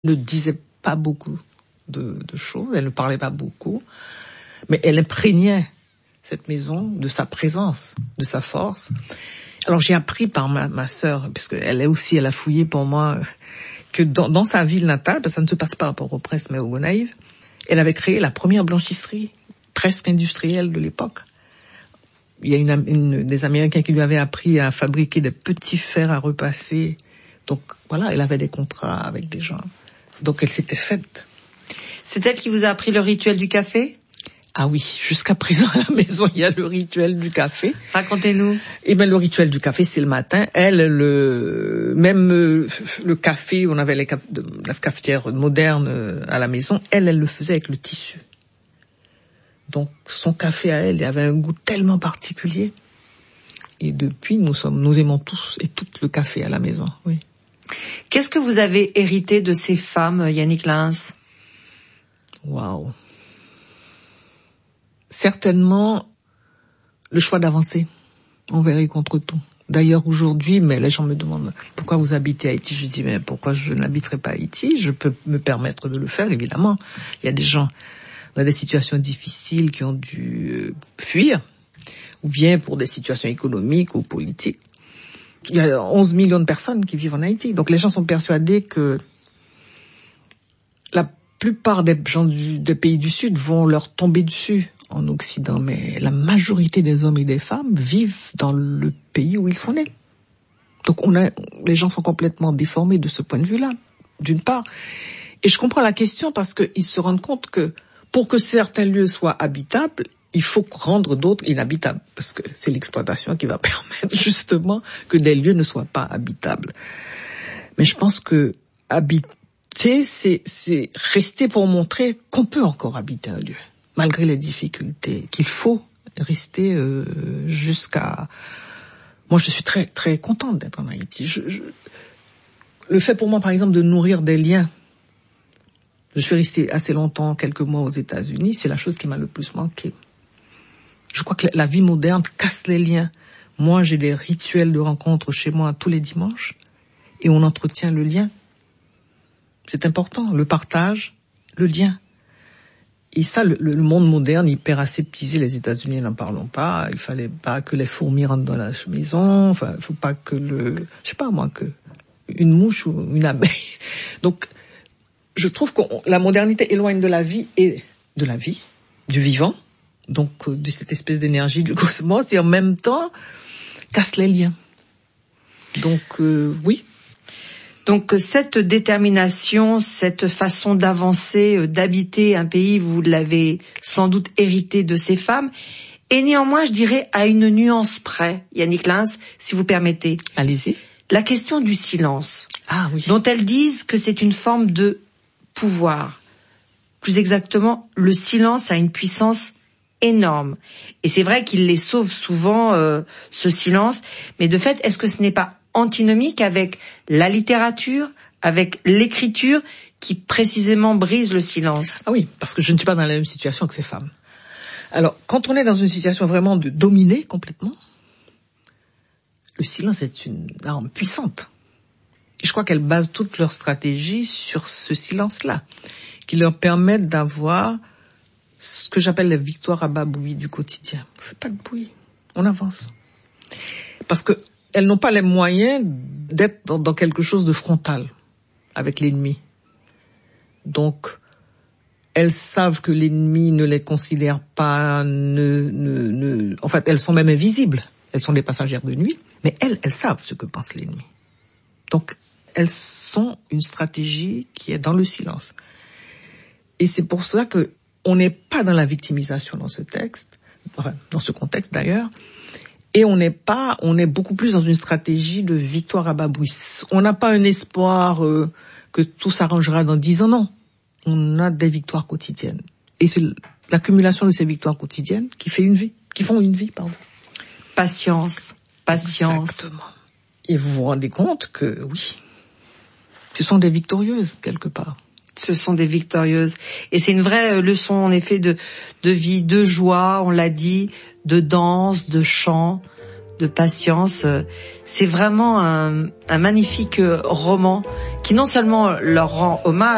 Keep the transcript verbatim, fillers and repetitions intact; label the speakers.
Speaker 1: ne disait pas beaucoup de, de choses, elle ne parlait pas beaucoup, mais elle imprégnait cette maison de sa présence, de sa force. Alors j'ai appris par ma, ma sœur, parce qu'elle est aussi, elle a fouillé pour moi, que dans, dans sa ville natale, parce que ça ne se passe pas à Port-au-Prince mais au Gonaïves, elle avait créé la première blanchisserie presque industrielle de l'époque. Il y a une, une, des Américains qui lui avaient appris à fabriquer des petits fers à repasser. Donc voilà, elle avait des contrats avec des gens. Donc elle s'était faite.
Speaker 2: C'est elle qui vous a appris le rituel du café ?
Speaker 1: Ah oui, jusqu'à présent à la maison, il y a le rituel du café.
Speaker 2: Racontez-nous.
Speaker 1: Eh ben le rituel du café, c'est le matin. Elle, le même euh, le café, on avait les caf- de, la cafetière moderne euh, à la maison. Elle, elle le faisait avec le tissu. Donc son café à elle, il avait un goût tellement particulier. Et depuis, nous sommes, nous aimons tous et toutes le café à la maison. Oui.
Speaker 2: Qu'est-ce que vous avez hérité de ces femmes, Yannick Lins ?
Speaker 1: Waouh. Certainement, le choix d'avancer envers et contre tout. D'ailleurs, aujourd'hui, mais les gens me demandent pourquoi vous habitez à Haïti. Je dis, mais pourquoi je n'habiterai pas à Haïti ? Je peux me permettre de le faire, évidemment. Il y a des gens dans des situations difficiles qui ont dû fuir, ou bien pour des situations économiques ou politiques. Il y a onze millions de personnes qui vivent en Haïti. Donc les gens sont persuadés que la plupart des gens du, des pays du Sud vont leur tomber dessus en Occident. Mais la majorité des hommes et des femmes vivent dans le pays où ils sont nés. Donc on a, les gens sont complètement déformés de ce point de vue-là, d'une part. Et je comprends la question parce qu'ils se rendent compte que pour que certains lieux soient habitables, il faut rendre d'autres inhabitables, parce que c'est l'exploitation qui va permettre justement que des lieux ne soient pas habitables. Mais je pense que habiter, c'est, c'est rester pour montrer qu'on peut encore habiter un lieu, malgré les difficultés, qu'il faut rester euh, jusqu'à... Moi, je suis très très contente d'être en Haïti. Je, je... Le fait pour moi, par exemple, de nourrir des liens. Je suis restée assez longtemps, quelques mois aux États-Unis, c'est la chose qui m'a le plus manqué. Je crois que la vie moderne casse les liens. Moi, j'ai des rituels de rencontre chez moi tous les dimanches et on entretient le lien. C'est important, le partage, le lien. Et ça, le, le monde moderne, hyper aseptisé, les États-Unis, n'en parlons pas. Il fallait pas que les fourmis rentrent dans la maison. Enfin, il faut pas que le, je sais pas moi, que une mouche ou une abeille. Donc, je trouve que la modernité éloigne de la vie et de la vie, du vivant. Donc, de cette espèce d'énergie du cosmos, et en même temps, casse les liens. Donc, euh, oui.
Speaker 2: Donc, cette détermination, cette façon d'avancer, d'habiter un pays, vous l'avez sans doute hérité de ces femmes. Et néanmoins, je dirais, à une nuance près, Yannick Lins, si vous permettez.
Speaker 1: Allez-y.
Speaker 2: La question du silence.
Speaker 1: Ah oui.
Speaker 2: Dont elles disent que c'est une forme de pouvoir. Plus exactement, le silence a une puissance énorme. Et c'est vrai qu'il les sauve souvent, euh, ce silence. Mais de fait, est-ce que ce n'est pas antinomique avec la littérature, avec l'écriture, qui précisément brise le silence ?
Speaker 1: Ah oui, parce que je ne suis pas dans la même situation que ces femmes. Alors, quand on est dans une situation vraiment de dominer complètement, le silence est une arme puissante. Et je crois qu'elles basent toute leur stratégie sur ce silence-là, qui leur permettent d'avoir ce que j'appelle la victoire à bas bruit du quotidien. On ne fait pas de bruit, on avance. Parce que elles n'ont pas les moyens d'être dans, dans quelque chose de frontal avec l'ennemi. Donc, elles savent que l'ennemi ne les considère pas, ne, ne, ne, en fait, elles sont même invisibles. Elles sont des passagères de nuit, mais elles, elles savent ce que pense l'ennemi. Donc, elles sont une stratégie qui est dans le silence. Et c'est pour ça que on n'est pas dans la victimisation dans ce texte, enfin, dans ce contexte d'ailleurs, et on n'est pas, on est beaucoup plus dans une stratégie de victoire à bas bruit. On n'a pas un espoir euh, que tout s'arrangera dans dix ans, non. On a des victoires quotidiennes. Et c'est l'accumulation de ces victoires quotidiennes qui fait une vie, qui font une vie, pardon.
Speaker 2: Patience, patience.
Speaker 1: Exactement. Et vous vous rendez compte que, oui, ce sont des victorieuses, quelque part.
Speaker 2: Ce sont des victorieuses. Et c'est une vraie leçon, en effet, de, de vie, de joie, on l'a dit, de danse, de chant, de patience. C'est vraiment un, un magnifique roman qui non seulement leur rend hommage,